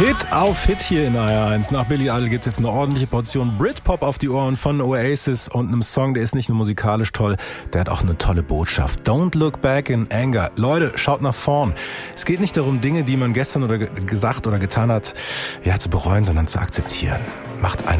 Hit auf Hit hier in AR1. Nach Billy Idol gibt's jetzt eine ordentliche Portion Britpop auf die Ohren von Oasis und einem Song, der ist nicht nur musikalisch toll, der hat auch eine tolle Botschaft. Don't look back in anger. Leute, schaut nach vorn. Es geht nicht darum, Dinge, die man gestern oder gesagt oder getan hat, ja, zu bereuen, sondern zu akzeptieren. Macht einen